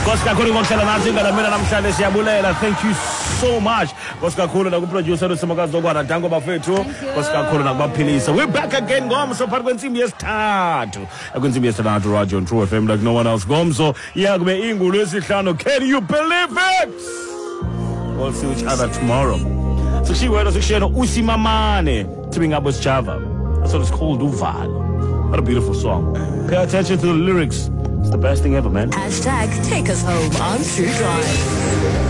Kosikakhulu ngokuhlala nathi ngalamina namhlanje siyabulela. Thank you so much. Kosikakhulu nakuproducer uSimakazi Zokwana danko bafethu. Kosikakhulu nakubaphilisa. We're back again ngomso phakathi kwensimbi yesithathu. Ekwensimbi yesithathu Radio on True FM like no one else. Ngomso yakube ingulu esihlanu. Can you believe it? We'll see each other tomorrow. So she went to share Usimamane tipping up with Java. That's what it's called, Uvalo. What a beautiful song. Pay attention to the lyrics. It's the best thing ever, man. #take us home on True Drive.